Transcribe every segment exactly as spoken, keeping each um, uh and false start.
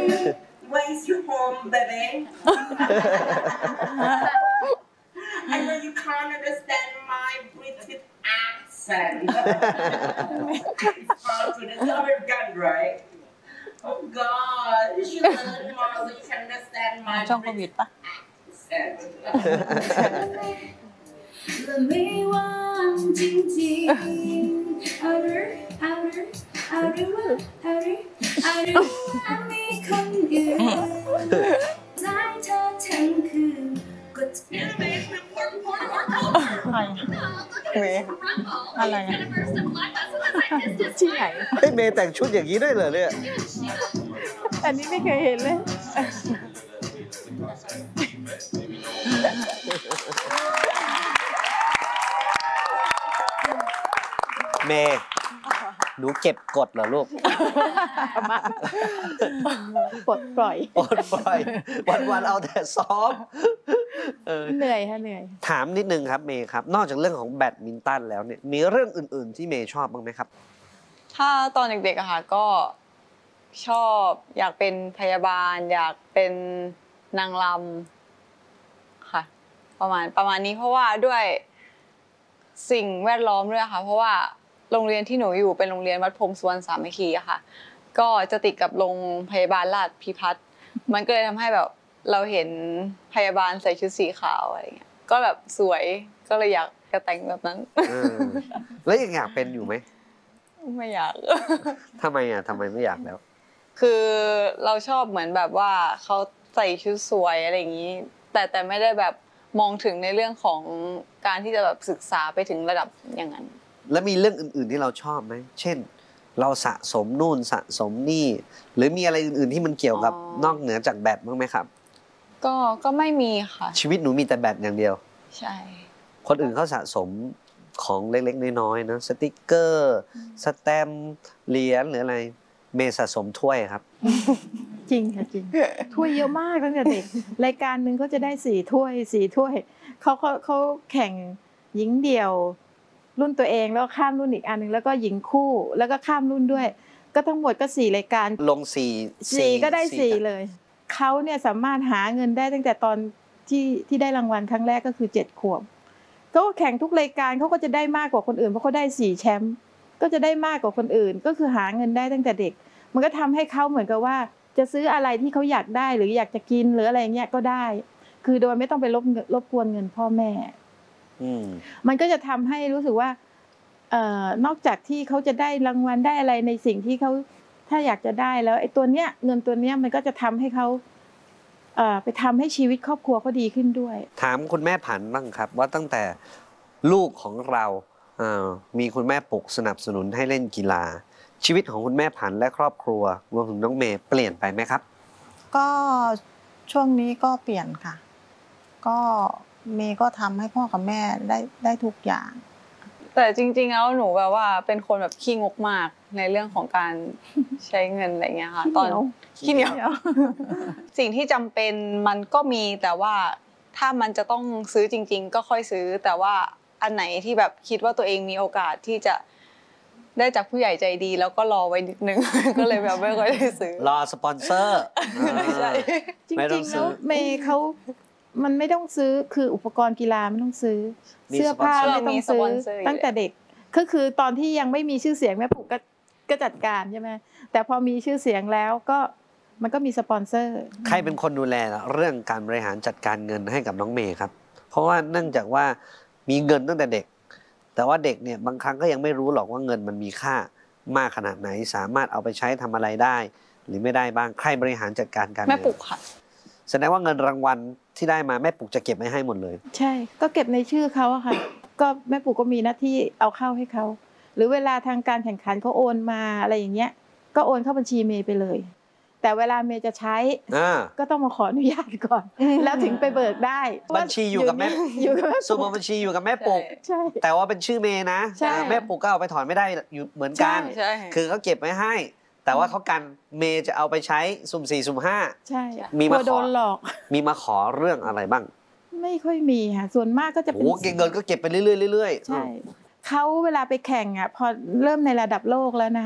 Where's your home, baby? I know you can't understand my British accent. It's hard to understand, right? Oh God, you should learn more so you can understand my British accent. ไม่ว่างจริงๆเอาหรือเอาหรือเอาหรือว่าเอาหรือเอาหรือว่ามีคนอื่นใจเธอทั้งคืนก็จะเป็นเมย์อะไรที่ไหนเฮ้ยเมย์แต่งชุดอย่างนี้ด้วยเหรอเนี่ยอันนี้ไม่เคยเห็นเลยเมย์หนูเก็บกดเหรอลูกปลดปล่อยปลดปล่อยวันๆเอาแต่ซ้อมเหนื่อยค่ะเหนื่อยถามนิดนึงครับเมย์ครับนอกจากเรื่องของแบดมินตันแล้วเนี่ยมีเรื่องอื่นๆที่เมย์ชอบบ้างไหมครับถ้าตอนเด็กๆอะค่ะก็ชอบอยากเป็นพยาบาลอยากเป็นนางรำค่ะประมาณประมาณนี้เพราะว่าด้วยสิ่งแวดล้อมด้วยค่ะเพราะว่าโรงเรียนที่หนูอยู่เป็นโรงเรียนวัดพรหมสุวรรณสามัคคีอะค่ะก็จะติดกับโรงพยาบาลราชพิพัฒน์มันก็เลยทำให้แบบเราเห็นพยาบาลใส่ชุดสีขาวอะไรเงี้ยก็แบบสวยก็เลยอยากจะแต่งแบบนั้นแล้วยังอยากเป็นอยู่ไหมไม่อยากทำไมอ่ะทำไมไม่อยากแล้วคือเราชอบเหมือนแบบว่าเขาใส่ชุดสวยอะไรอย่างนี้แต่แต่ไม่ได้แบบมองถึงในเรื่องของการที่จะแบบศึกษาไปถึงระดับอย่างนั้นแล้วมีเรื่องอื่นๆที่เราชอบไหมเช่นเราสะสมนู่นสะสมนี่หรือมีอะไรอื่นๆที่มันเกี่ยวกับนอกเหนือจากแบดบ้างไหมครับก็ก็ไม่มีค่ะชีวิตหนูมีแต่แบดอย่างเดียวใช่คนอื่นเขาสะสมของเล็กๆน้อยๆนะสติกเกอร์สแตมป์เหรียญหรืออะไรเมย์สะสมถ้วยครับจริงค่ะจริงถ้วยเยอะมากตั้งแต่เด็กรายการหนึ่งเขาจะได้สี่ถ้วยสี่ถ้วยเขาเขาเขาแข่งหญิงเดี่ยวรุ่นตัวเองแล้วข้ามรุ่นอีกอันนึงแล้วก็หญิงคู่แล้วก็ข้ามรุ่นด้วยก็ทั้งหมดก็สี่รายการลงสี่สี่ก็ได้สี่เลยเขาเนี่ยสามารถหาเงินได้ตั้งแต่ตอนที่ที่ได้รางวัลครั้งแรกก็คือเจ็ดขวบเขาแข่งทุกรายการเขาก็จะได้มากกว่าคนอื่นเพราะเขาได้สี่แชมป์ก็จะได้มากกว่าคนอื่นก็คือหาเงินได้ตั้งแต่เด็กมันก็ทำให้เขาเหมือนกับว่าจะซื้ออะไรที่เขาอยากได้หรืออยากจะกินหรืออะไรเงี้ยก็ได้คือโดยไม่ต้องไปรบรบกวนเงินพ่อแม่มันก็จะทำให้รู้สึกว่าเอ่อนอกจากที่เขาจะได้รางวัลได้อะไรในสิ่งที่เขาถ้าอยากจะได้แล้วไอ้ตัวเนี้ยเงินตัวเนี้ยมันก็จะทำให้เขาเอ่อไปทำให้ชีวิตครอบครัวเขาดีขึ้นด้วยถามคุณแม่ผันบ้างครับว่าตั้งแต่ลูกของเราอ่ามีคุณแม่ปลุกสนับสนุนให้เล่นกีฬาชีวิตของคุณแม่ผันและครอบครัวรวมถึงน้องเมย์เปลี่ยนไปไหมครับก็ช่วงนี้ก็เปลี่ยนค่ะก็เมย์ก็ทำให้พ่อกับแม่ได้ได้ทุกอย่างแต่จริงๆแล้วหนูแบบว่าเป็นคนแบบขี้งกมากในเรื่องของการใช้เงินอะไรเงี้ยค่ะตอนขี้เหนียวสิ่งที่จำเป็นมันก็มีแต่ว่าถ้ามันจะต้องซื้อจริงๆก็ค่อยซื้อแต่ว่าอันไหนที่แบบคิดว่าตัวเองมีโอกาสที่จะได้จากผู้ใหญ่ใจดีแล้วก็รอไว้นิดนึงก็เลยแบบไม่ค่อยได้ซื้อรอสปอนเซอร์ใช่จริงๆแล้วเมย์เขามันไม่ต้องซื้อคืออุปกรณ์กีฬาไม่ต้องซื้อเสื้อผ้าไม่ต้องซื้อตั้งแต่เด็กก็คือตอนที่ยังไม่มีชื่อเสียงแม่ปู่ก็ก็จัดการใช่ไหมแต่พอมีชื่อเสียงแล้วก็มันก็มีสปอนเซอร์ใครเป็นคนดูแลเรื่องการบริหารจัดการเงินให้กับน้องเมย์ครับเพราะว่าเนื่องจากว่ามีเงินตั้งแต่เด็กแต่ว่าเด็กเนี่ยบางครั้งก็ยังไม่รู้หรอกว่าเงินมันมีค่ามากขนาดไหนสามารถเอาไปใช้ทำอะไรได้หรือไม่ได้บ้างใครบริหารจัดการการเงินแม่ปู่ค่ะแสดงว่าเงินรางวัลที่ได้มาแม่ปู่จะเก็บไว้ให้หมดเลยใช่ก็เก็บในชื่อเขาอะค่ะก็แม่ปู่ก็มีหน้าที่เอาเข้าให้เขาหรือเวลาทางการแข่งขันเขาโอนมาอะไรอย่างเงี้ยก็โอนเข้าบัญชีเมย์ไปเลยแต่เวลาเมย์จะใช้ก็ต้องมาขออนุญาตก่อนแล้วถึงไปเบิกได้บัญชีอยู่กับแม่อยู่กับสมุดบัญชีอยู่กับแม่ปู่แต่ว่าเป็นชื่อเมย์นะแม่ปู่ก็เอาไปถอนไม่ได้อยู่เหมือนกันคือเขาเก็บไว้ให้แต่ว่าเขากันเมย์จะเอาไปใช้สุ่มสี่สุ่มห้าใช่มีมาขอหลอกมีมาขอเรื่องอะไรบ้างไม่ค่อยมีค่ะส่วนมากก็จะเป็นโอ้เก็บเงินก็เก็บไปเรื่อยๆเรื่อยๆใช่เขาเวลาไปแข่งอ่ะพอเริ่มในระดับโลกแล้วนะคะ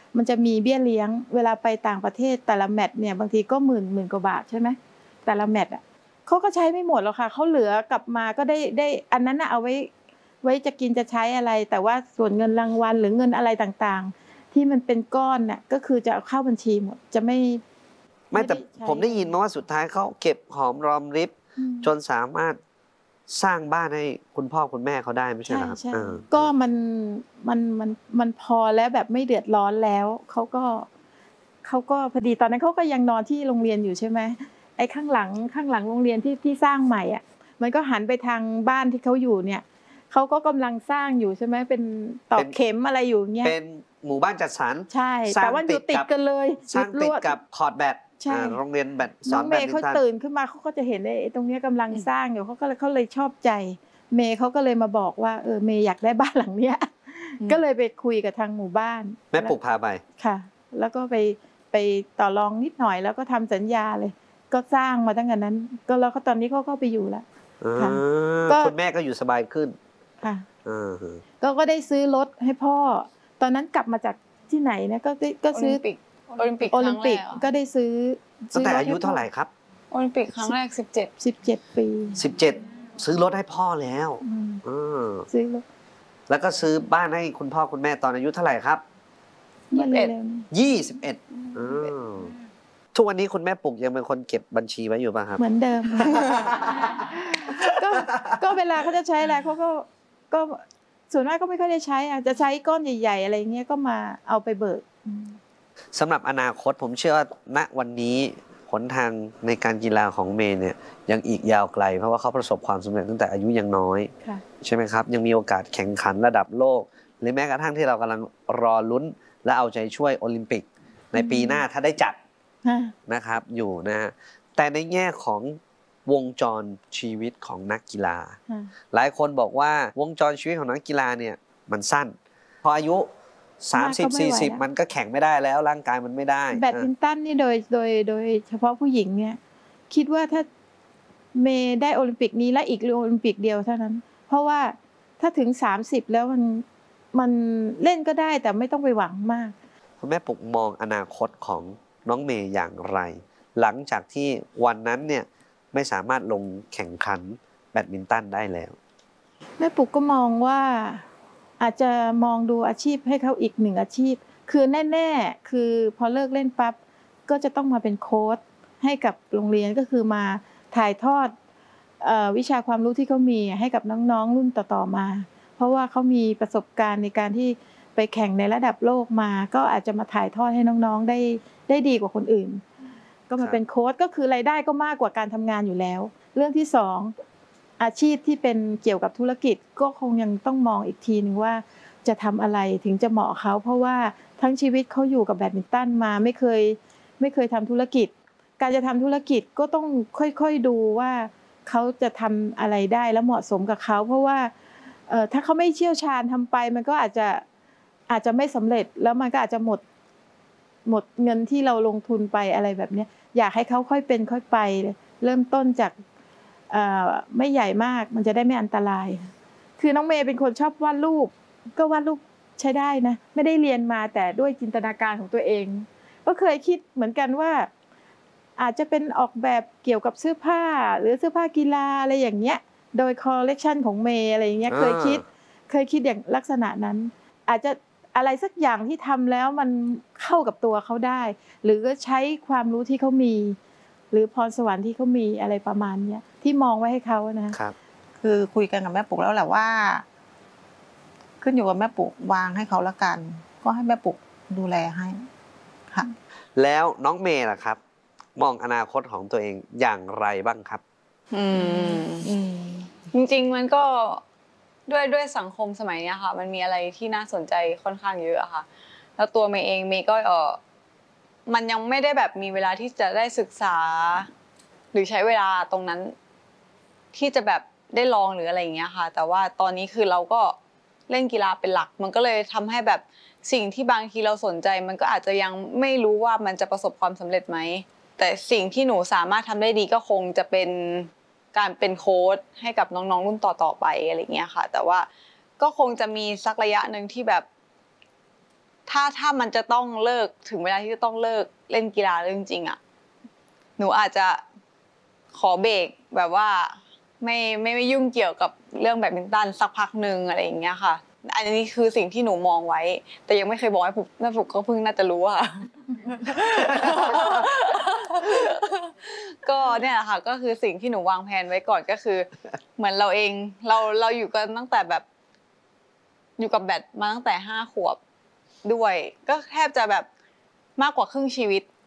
มันจะมีเบี้ยเลี้ยงเวลาไปต่างประเทศแต่ละแมตช์เนี่ยบางทีก็หมื่นหมื่นกว่าบาทใช่ไหมแต่ละแมตช์อ่ะเขาก็ใช้ไม่หมดหรอกค่ะเขาเหลือกลับมาก็ได้ได้อันนั้นน่ะเอาไว้ไว้จะกินจะใช้อะไรแต่ว่าส่วนเงินรางวัลหรือเงินอะไรต่างๆที่มันเป็นก้อนน่ะก็คือจะเอาเข้าบัญชีหมดจะไม่ไม่แต่ผมได้ยินมาว่าสุดท้ายเขาเก็บหอมรอมริบจนสามารถสร้างบ้านให้คุณพ่อคุณแม่เขาได้ไม่ใช่เหรอครับก็มันมันมันมันพอแล้วแบบไม่เดือดร้อนแล้วเขาก็เขาก็พอดีตอนนั้นเขาก็ยังนอนที่โรงเรียนอยู่ใช่ไหมไอ้ข้างหลังข้างหลังโรงเรียนที่ที่สร้างใหม่อ่ะมันก็หันไปทางบ้านที่เขาอยู่เนี่ยเขาก็กำลังสร้างอยู่ใช่ไหมเป็นตอกเข็มอะไรอยู่เงี้ยเป็นหมู่บ้านจัดสรรใช่แต่ว่าอยู่ติดกันเลยสร้างติดกับคอร์ดแบดโรงเรียนแบดสอนแบดมินตันน้องเมย์เขาตื่นขึ้นมาเขาก็จะเห็นไอ้ตรงนี้กำลังสร้างอยู่เขาก็เลยเขาเลยชอบใจเมย์เขาก็เลยมาบอกว่าเออเมย์อยากได้บ้านหลังเนี้ยก็เลยไปคุยกับทางหมู่บ้านแม่ปลูกพาไปค่ะแล้วก็ไปไปต่อรองนิดหน่อยแล้วก็ทำสัญญาเลยก็สร้างมาตั้งแต่นั้นก็แล้วก็ตอนนี้เขาก็ไปอยู่แล้วค่ะคุณแม่ก็อยู่สบายขึ้นค่ะก็ก็ได้ซื้อรถให้พ่อตอนนั้นกลับมาจากที่ไหนนะก็ก็ซื้อโอลิมปิกโอลิมปิกก็ได้ซื้อตั้งแต่อายุเท่าไหร่ครับโอลิมปิกครั้งแรกสิบเจ็ดสิบเจ็ดปีสิบเจ็ดซื้อรถให้พ่อแล้วซื้อรถแล้วก็ซื้อบ้านให้คุณพ่อคุณแม่ตอนอายุเท่าไหร่ครับยี่สิบเอ็ดยี่สิบเอ็ดทุกวันนี้คุณแม่ปุกยังเป็นคนเก็บบัญชีไว้อยู่ป่ะครับเหมือนเดิมก็ก็เวลาเขาจะใช้อะไรเขาก็ก็ส่วนมากก็ไม่ค่อยได้ใช้อาจจะใช้ก้อนใหญ่ๆอะไรเงี้ยก็มาเอาไปเบิกสำหรับอนาคตผมเชื่อว่าณวันนี้หนทางในการกีฬาของเมย์เนี่ยยังอีกยาวไกลเพราะว่าเขาประสบความสำเร็จตั้งแต่อายุยังน้อยใช่ไหมครับยังมีโอกาสแข่งขันระดับโลกหรือแม้กระทั่งที่เรากำลังรอลุ้นและเอาใจช่วยโอลิมปิกในปีหน้าถ้าได้จัดนะครับอยู่นะฮะแต่ในแง่ของวงจรชีวิตของนักกีฬาหลายคนบอกว่าวงจรชีวิตของนักกีฬาเนี่ยมันสั้นพออายุสามสิบ สี่สิบมันก็แข่งไม่ได้แล้วร่างกายมันไม่ได้แบดมินตันนี่โดยโดยโดยเฉพาะผู้หญิงเนี่ยคิดว่าถ้าเมย์ได้โอลิมปิกนี้และอีกโอลิมปิกเดียวเท่านั้นเพราะว่าถ้าถึงสามสิบแล้วมันมันเล่นก็ได้แต่ไม่ต้องไปหวังมากคุณแม่ปุกมองอนาคตของน้องเมย์อย่างไรหลังจากที่วันนั้นเนี่ยไม่สามารถลงแข่งขันแบดมินตันได้แล้วแม่ปุกก็มองว่าอาจจะมองดูอาชีพให้เขาอีกหนึ่งอาชีพคือแน่ๆคือพอเลิกเล่นปั๊บก็จะต้องมาเป็นโค้ชให้กับโรงเรียนก็คือมาถ่ายทอดวิชาความรู้ที่เขามีให้กับน้องๆรุ่นต่อๆมาเพราะว่าเขามีประสบการณ์ในการที่ไปแข่งในระดับโลกมาก็อาจจะมาถ่ายทอดให้น้องๆได้ได้ดีกว่าคนอื่นก็มาเป็นโค้ชก็คือรายได้ก็มากกว่าการทำงานอยู่แล้วเรื่องที่สองอาชีพที่เป็นเกี่ยวกับธุรกิจก็คงยังต้องมองอีกทีนึงว่าจะทำอะไรถึงจะเหมาะเขาเพราะว่าทั้งชีวิตเขาอยู่กับแบดมินตันมาไม่เคยไม่เคยทำธุรกิจการจะทำธุรกิจก็ต้องค่อยๆดูว่าเขาจะทำอะไรได้แล้วเหมาะสมกับเขาเพราะว่าเอ่อถ้าเขาไม่เชี่ยวชาญทำไปมันก็อาจจะอาจจะไม่สำเร็จแล้วมันก็อาจจะหมดหมดเงินที่เราลงทุนไปอะไรแบบนี้อยากให้เขาค่อยเป็นค่อยไปเริ่มต้นจากไม่ใหญ่มากมันจะได้ไม่อันตรายคือน้องเมย์เป็นคนชอบวาดรูปก็วาดรูปใช้ได้นะไม่ได้เรียนมาแต่ด้วยจินตนาการของตัวเองก็เคยคิดเหมือนกันว่าอาจจะเป็นออกแบบเกี่ยวกับเสื้อผ้าหรือเสื้อผ้ากีฬาอะไรอย่างเงี้ยโดยคอลเลกชันของเมย์อะไรอย่างเงี้ยเคยคิดเคยคิดอย่างลักษณะนั้นอาจจะอะไรสักอย่างที่ทำแล้วมันเข้ากับตัวเขาได้หรือก็ใช้ความรู้ที่เขามีหรือพรสวรรค์ที่เขามีอะไรประมาณนี้ที่มองไว้ให้เขานะครับคือคุยกันกับแม่ปุกแล้วแหละว่าขึ้นอยู่กับแม่ปุกวางให้เขาละกันก็ให้แม่ปุกดูแลให้ค่ะแล้วน้องเมย์ล่ะครับมองอนาคตของตัวเองอย่างไรบ้างครับอืมอืมจริงๆมันก็ด้วยด้วยสังคมสมัยนี้ค่ะมันมีอะไรที่น่าสนใจค่อนข้างเยอะค่ะแล้วตัวเมย์เองเมย์ก็เออมันยังไม่ได้แบบมีเวลาที่จะได้ศึกษาหรือใช้เวลาตรงนั้นที่จะแบบได้ลองหรืออะไรอย่างเงี้ยค่ะแต่ว่าตอนนี้คือเราก็เล่นกีฬาเป็นหลักมันก็เลยทำให้แบบสิ่งที่บางทีเราสนใจมันก็อาจจะยังไม่รู้ว่ามันจะประสบความสำเร็จไหมแต่สิ่งที่หนูสามารถทำได้ดีก็คงจะเป็นการเป็นโค้ชให้กับน้องๆรุ่นต่อๆไปอะไรเงี้ยค่ะแต่ว่าก็คงจะมีสักระยะหนึ่งที่แบบถ้าถ้ามันจะต้องเลิกถึงเวลาที่จะต้องเลิกเล่นกีฬาเรื่องจริงๆอ่ะหนูอาจจะขอเบรกแบบว่าไม่ไม่ไม่ยุ่งเกี่ยวกับเรื่องแบดมินตันสักพักหนึ่งอะไรอย่างเงี้ยค่ะอันนี้คือสิ่งที่หนูมองไว้แต่ยังไม่เคยบอกให้ผมน่าผมก็เพิ่งน่าจะรู้ค่ะ ก็เนี่ยแหละค่ะก็คือสิ่งที่หนูวางแผนไว้ก่อนก็คือ เหมือนเราเองเราเราอยู่กันตั้งแต่แบบอยู่กับแบดมาตั้งแต่ห้าขวบด้วยก็แทบจะแบบมากกว่าครึ่งชีวิต